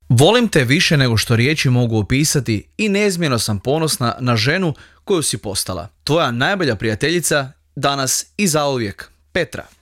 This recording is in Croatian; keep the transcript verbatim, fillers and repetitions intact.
Volim te više nego što riječi mogu opisati i neizmjerno sam ponosna na ženu koju si postala. Tvoja najbolja prijateljica danas i zauvijek, Petra.